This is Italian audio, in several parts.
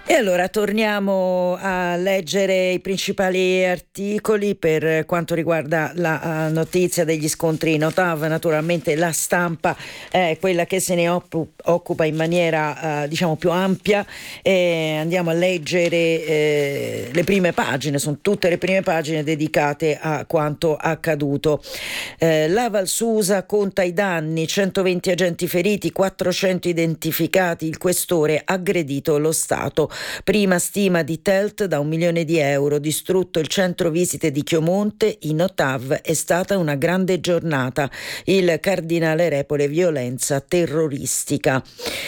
E allora torniamo a leggere i principali articoli per quanto riguarda la notizia degli scontri in Ottawa. Naturalmente la stampa è quella che se ne occupa in maniera diciamo più ampia. Andiamo a leggere le prime pagine, sono tutte le prime pagine dedicate a quanto accaduto. La Valsusa conta i danni, 120 agenti feriti, 400 identificati, il questore aggredito lo Stato. Prima stima di Telt da 1 milione di euro, distrutto il centro visite di Chiomonte, in Ottawa è stata una grande giornata. Il cardinale repole violenza terroristica.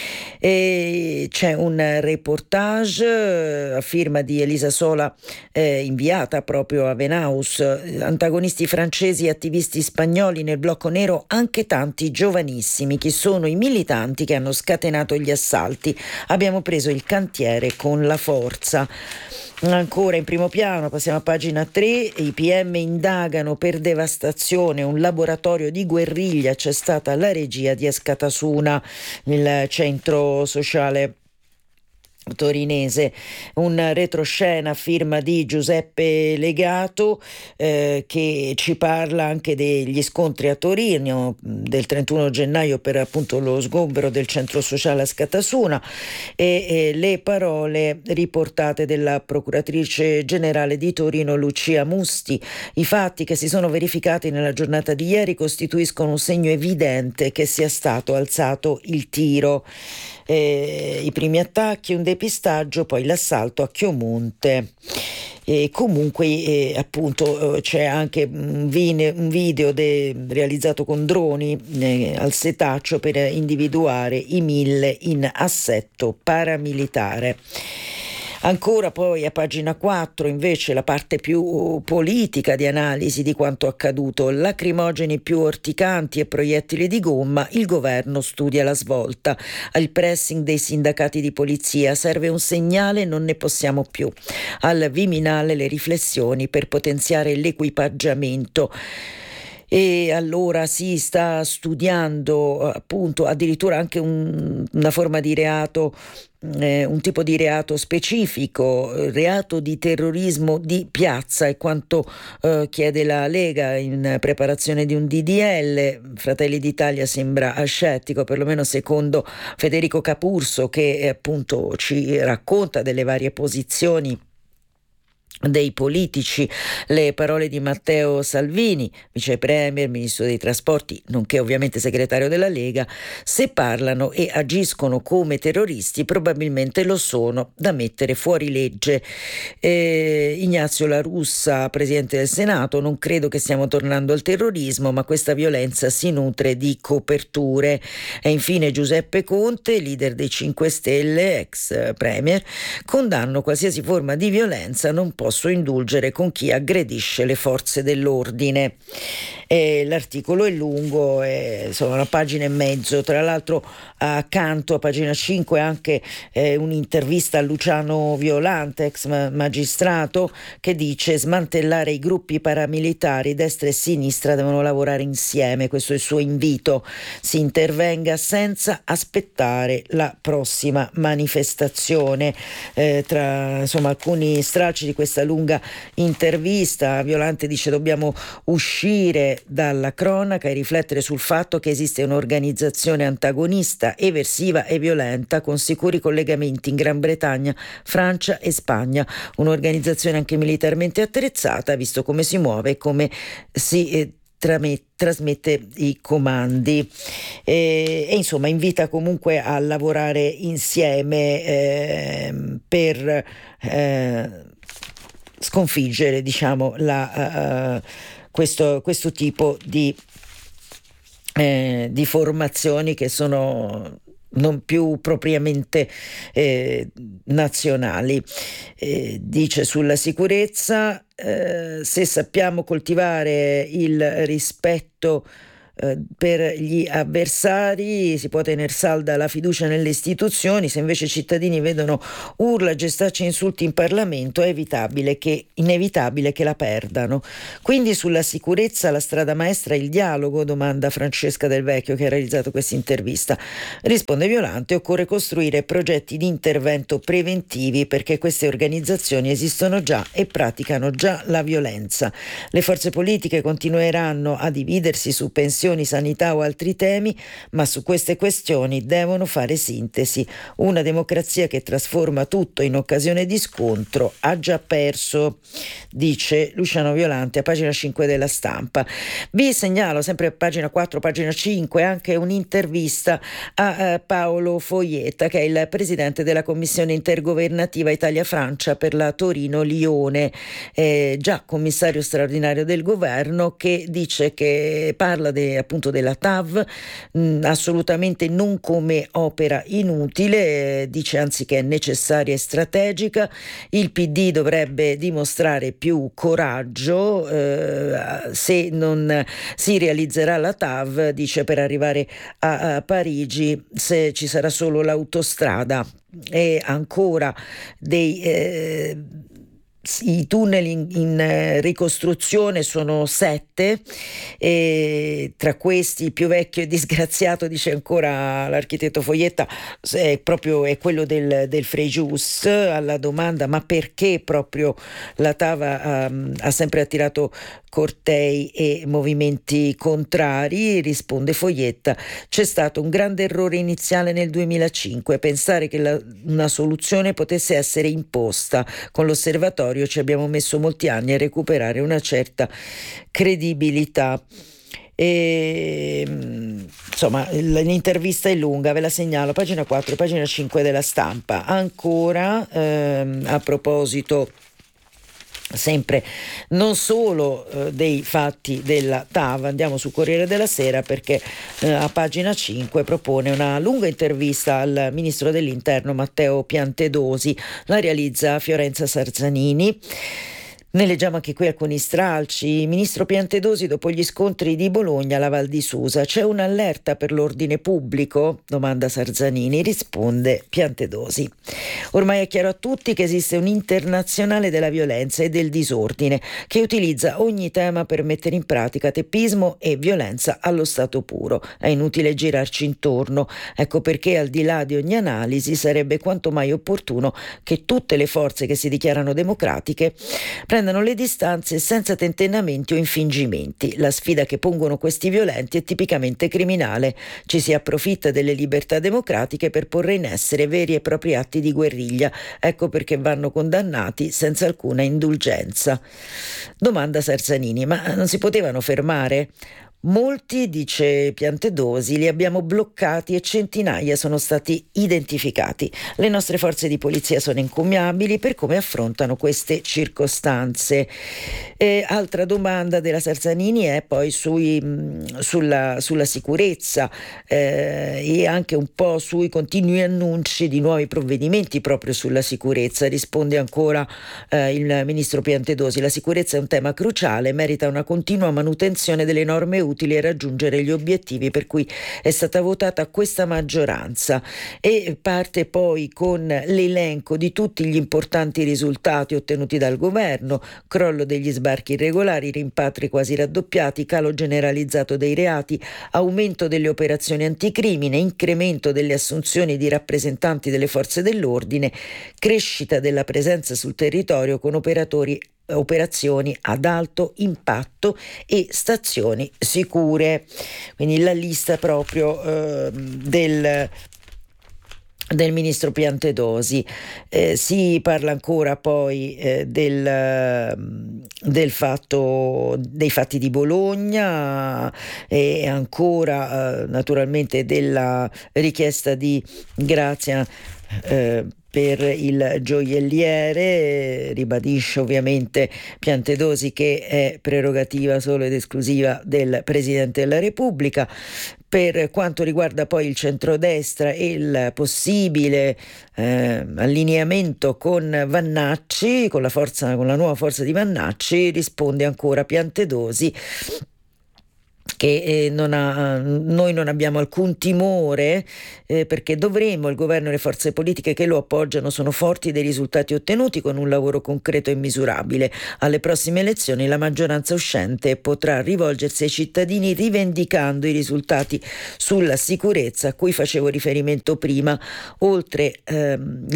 E c'è un reportage a firma di Elisa Sola inviata proprio a Venaus, antagonisti francesi e attivisti spagnoli nel blocco nero, anche tanti giovanissimi. Chi sono i militanti che hanno scatenato gli assalti? Abbiamo preso il cantiere con la forza. Ancora in primo piano, passiamo a pagina 3, i PM indagano per devastazione, un laboratorio di guerriglia, c'è stata la regia di Escatasuna, il centro sociale torinese. Un retroscena a firma di Giuseppe Legato che ci parla anche degli scontri a Torino del 31 gennaio per appunto lo sgombero del centro sociale a Scatasuna e le parole riportate della procuratrice generale di Torino Lucia Musti. I fatti che si sono verificati nella giornata di ieri costituiscono un segno evidente che sia stato alzato il tiro. I primi attacchi, un depistaggio, poi l'assalto a Chiomonte. E comunque appunto c'è anche un video realizzato con droni al setaccio per individuare i 1000 in assetto paramilitare. Ancora poi a pagina 4 invece la parte più politica di analisi di quanto accaduto, lacrimogeni più orticanti e proiettili di gomma, il governo studia la svolta, al pressing dei sindacati di polizia serve un segnale, non ne possiamo più, al Viminale le riflessioni per potenziare l'equipaggiamento. E allora si sta studiando appunto addirittura anche una forma di reato, un tipo di reato specifico, reato di terrorismo di piazza, è quanto chiede la Lega in preparazione di un DDL. Fratelli d'Italia sembra ascettico, perlomeno secondo Federico Capurso, che appunto ci racconta delle varie posizioni dei politici. Le parole di Matteo Salvini, vice premier, ministro dei trasporti, nonché ovviamente segretario della Lega: se parlano e agiscono come terroristi probabilmente lo sono, da mettere fuori legge. Ignazio La Russa, presidente del Senato: non credo che stiamo tornando al terrorismo, ma questa violenza si nutre di coperture. E infine Giuseppe Conte, leader dei 5 Stelle, ex premier: condanno qualsiasi forma di violenza, non posso indulgere con chi aggredisce le forze dell'ordine. L'articolo è lungo, sono una pagina e mezzo. Tra l'altro accanto a pagina 5 anche un'intervista a Luciano Violante, ex magistrato, che dice: smantellare i gruppi paramilitari, destra e sinistra devono lavorare insieme, questo è il suo invito, si intervenga senza aspettare la prossima manifestazione. Tra insomma alcuni stralci di questa lunga intervista, Violante dice: dobbiamo uscire dalla cronaca e riflettere sul fatto che esiste un'organizzazione antagonista, eversiva e violenta con sicuri collegamenti in Gran Bretagna, Francia e Spagna, un'organizzazione anche militarmente attrezzata, visto come si muove e come si trasmette i comandi, e insomma invita comunque a lavorare insieme per sconfiggere, diciamo, questo tipo di formazioni che sono non più propriamente nazionali. Dice sulla sicurezza: se sappiamo coltivare il rispetto per gli avversari, si può tener salda la fiducia nelle istituzioni, se invece i cittadini vedono urla, gestacci e insulti in Parlamento è inevitabile che la perdano. Quindi sulla sicurezza la strada maestra è il dialogo, domanda Francesca Del Vecchio che ha realizzato questa intervista. Risponde Violante, occorre costruire progetti di intervento preventivi perché queste organizzazioni esistono già e praticano già la violenza. Le forze politiche continueranno a dividersi su pensioni, sanità o altri temi, ma su queste questioni devono fare sintesi. Una democrazia che trasforma tutto in occasione di scontro ha già perso, dice Luciano Violante a pagina 5 della Stampa. Vi segnalo sempre a pagina 4, pagina 5 anche un'intervista a Paolo Foietta, che è il presidente della commissione intergovernativa Italia-Francia per la Torino-Lione, già commissario straordinario del governo, che dice che parla appunto della TAV assolutamente non come opera inutile, dice anzi che è necessaria e strategica. Il PD dovrebbe dimostrare più coraggio se non si realizzerà la TAV, dice, per arrivare a Parigi, se ci sarà solo l'autostrada. E ancora i tunnel in ricostruzione sono 7, e tra questi il più vecchio e disgraziato, dice ancora l'architetto Foietta, è quello del Frejus. Alla domanda ma perché proprio la Tava ha sempre attirato cortei e movimenti contrari, risponde Foietta: c'è stato un grande errore iniziale nel 2005, pensare che una soluzione potesse essere imposta. Con l'osservatorio ci abbiamo messo molti anni a recuperare una certa credibilità. Insomma, l'intervista è lunga, ve la segnalo, pagina 4 e pagina 5 della Stampa. Ancora a proposito sempre non solo dei fatti della TAV, andiamo su Corriere della Sera perché a pagina 5 propone una lunga intervista al ministro dell'Interno Matteo Piantedosi, la realizza Fiorenza Sarzanini. Ne leggiamo anche qui alcuni stralci. Ministro Piantedosi, dopo gli scontri di Bologna alla Val di Susa, c'è un'allerta per l'ordine pubblico? Domanda Sarzanini, risponde Piantedosi. Ormai è chiaro a tutti che esiste un'internazionale della violenza e del disordine che utilizza ogni tema per mettere in pratica teppismo e violenza allo stato puro. È inutile girarci intorno. Ecco perché, al di là di ogni analisi, sarebbe quanto mai opportuno che tutte le forze che si dichiarano democratiche prendano le distanze senza tentennamenti o infingimenti. La sfida che pongono questi violenti è tipicamente criminale. Ci si approfitta delle libertà democratiche per porre in essere veri e propri atti di guerriglia. Ecco perché vanno condannati senza alcuna indulgenza. Domanda Sarzanini: ma non si potevano fermare? Molti, dice Piantedosi, li abbiamo bloccati e centinaia sono stati identificati. Le nostre forze di polizia sono incommiabili per come affrontano queste circostanze. Altra domanda della Sarzanini è poi sulla sicurezza e anche un po' sui continui annunci di nuovi provvedimenti proprio sulla sicurezza. Risponde ancora il ministro Piantedosi: la sicurezza è un tema cruciale, merita una continua manutenzione delle norme utili a raggiungere gli obiettivi per cui è stata votata questa maggioranza, e parte poi con l'elenco di tutti gli importanti risultati ottenuti dal governo: crollo degli sbarchi irregolari, rimpatri quasi raddoppiati, calo generalizzato dei reati, aumento delle operazioni anticrimine, incremento delle assunzioni di rappresentanti delle forze dell'ordine, crescita della presenza sul territorio con operazioni ad alto impatto e stazioni sicure. Quindi la lista proprio del ministro Piantedosi. Si parla ancora poi dei fatti di Bologna e ancora naturalmente della richiesta di grazia per il gioielliere. Ribadisce ovviamente Piantedosi che è prerogativa solo ed esclusiva del Presidente della Repubblica. Per quanto riguarda poi il centrodestra e il possibile allineamento con Vannacci, con la nuova forza di Vannacci, risponde ancora Piantedosi che noi non abbiamo alcun timore perché dovremo, il governo e le forze politiche che lo appoggiano sono forti dei risultati ottenuti con un lavoro concreto e misurabile. Alle prossime elezioni la maggioranza uscente potrà rivolgersi ai cittadini rivendicando i risultati sulla sicurezza a cui facevo riferimento prima, oltre che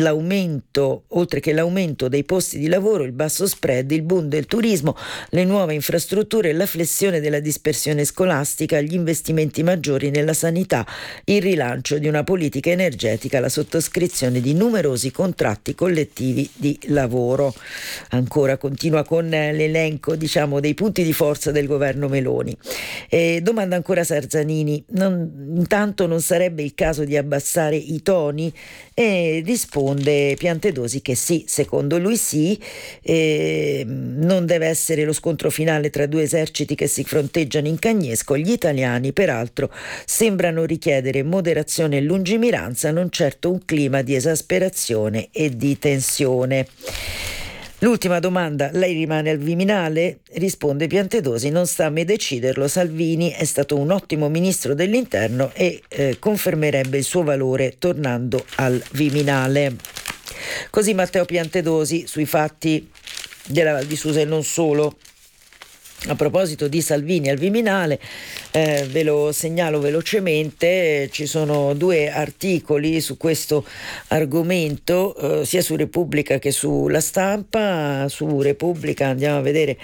l'aumento dei posti di lavoro, il basso spread, il boom del turismo, le nuove infrastrutture, la flessione della dispersione scolastica, gli investimenti maggiori nella sanità, il rilancio di una politica energetica, la sottoscrizione di numerosi contratti collettivi di lavoro. Ancora continua con l'elenco, dei punti di forza del governo Meloni. Domanda ancora Sarzanini: intanto non sarebbe il caso di abbassare i toni? E risponde Piantedosi che sì, secondo lui sì, non deve essere lo scontro finale tra due eserciti che si fronteggiano in cagnesco. Gli italiani peraltro sembrano richiedere moderazione e lungimiranza, non certo un clima di esasperazione e di tensione. L'ultima domanda: lei rimane al Viminale? Risponde Piantedosi: non sta a me deciderlo, Salvini è stato un ottimo ministro dell'interno e confermerebbe il suo valore tornando al Viminale. Così Matteo Piantedosi sui fatti della Val di Susa e non solo. A proposito di Salvini al Viminale, ve lo segnalo velocemente, ci sono 2 articoli su questo argomento, sia su Repubblica che sulla Stampa. Su Repubblica andiamo a vedere,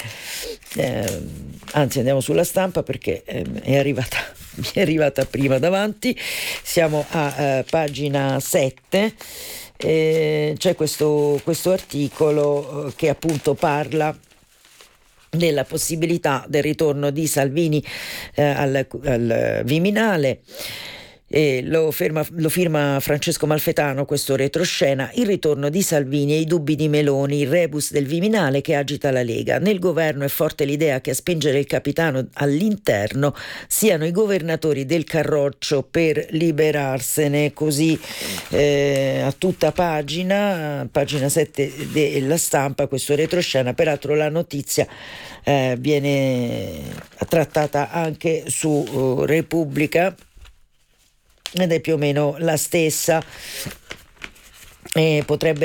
anzi andiamo sulla Stampa perché mi è arrivata prima davanti. Siamo a pagina 7. C'è questo articolo che appunto parla della possibilità del ritorno di Salvini al Viminale. Lo firma Francesco Malfetano, questo retroscena: il ritorno di Salvini e i dubbi di Meloni, il rebus del Viminale che agita la Lega. Nel governo è forte l'idea che a spingere il capitano all'interno siano i governatori del Carroccio per liberarsene. Così a tutta pagina 7 della Stampa, questo retroscena. Peraltro la notizia viene trattata anche su Repubblica ed è più o meno la stessa. Potrebbe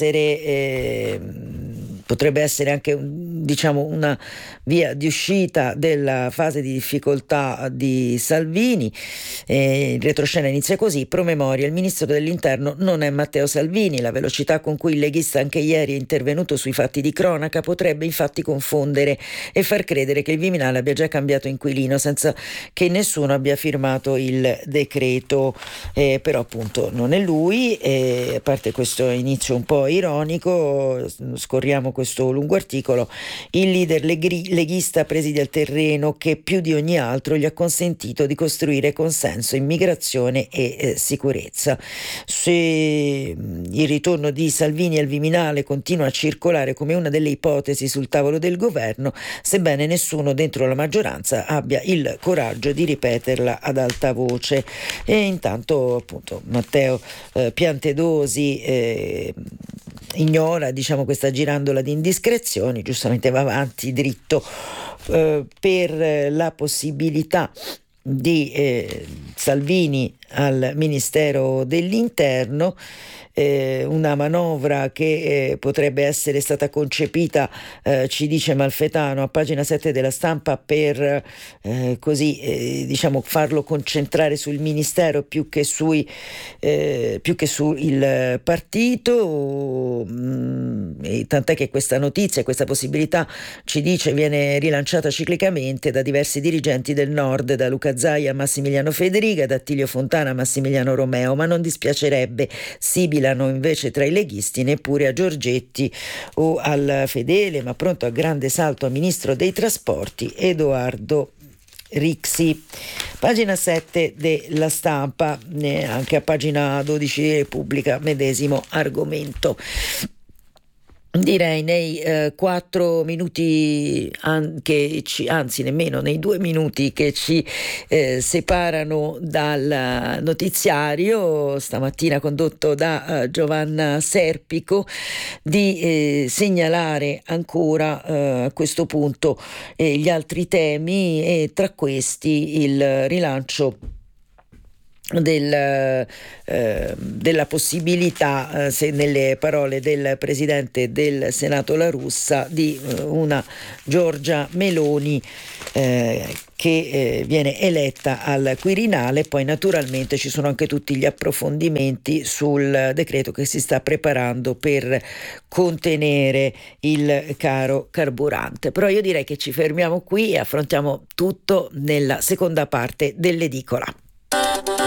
essere anche una via di uscita della fase di difficoltà di Salvini. Il retroscena inizia così: promemoria, il ministro dell'interno non è Matteo Salvini. La velocità con cui il leghista anche ieri è intervenuto sui fatti di cronaca potrebbe infatti confondere e far credere che il Viminale abbia già cambiato inquilino senza che nessuno abbia firmato il decreto, però appunto non è lui. A parte questo inizio un po' ironico, scorriamo questo lungo articolo. Il leader leghista preside al terreno che più di ogni altro gli ha consentito di costruire consenso, immigrazione e sicurezza. Se il ritorno di Salvini al Viminale continua a circolare come una delle ipotesi sul tavolo del governo, sebbene nessuno dentro la maggioranza abbia il coraggio di ripeterla ad alta voce. E intanto appunto Matteo Piantedosi ignora questa girandola di indiscrezioni, giustamente va avanti dritto per la possibilità di Salvini al Ministero dell'Interno. Una manovra che potrebbe essere stata concepita, ci dice Malfetano a pagina 7 della Stampa, per farlo concentrare sul ministero più che sul partito, e tant'è che questa notizia, questa possibilità, ci dice, viene rilanciata ciclicamente da diversi dirigenti del Nord, da Luca Zaia a Massimiliano Federica, da Attilio Fontana a Massimiliano Romeo, ma non dispiacerebbe sibilano invece tra i leghisti neppure a Giorgetti o al Fedele, ma pronto a grande salto a ministro dei trasporti Edoardo Rixi. Pagina 7 della Stampa, anche a pagina 12 di Repubblica, medesimo argomento. Direi nei 4 minuti anzi nemmeno, nei 2 minuti che ci separano dal notiziario, stamattina condotto da Giovanna Serpico, di segnalare ancora a questo punto gli altri temi, e tra questi il rilancio della possibilità, se nelle parole del presidente del Senato La Russa, di una Giorgia Meloni che viene eletta al Quirinale. Poi naturalmente ci sono anche tutti gli approfondimenti sul decreto che si sta preparando per contenere il caro carburante. Però io direi che ci fermiamo qui e affrontiamo tutto nella seconda parte dell'edicola.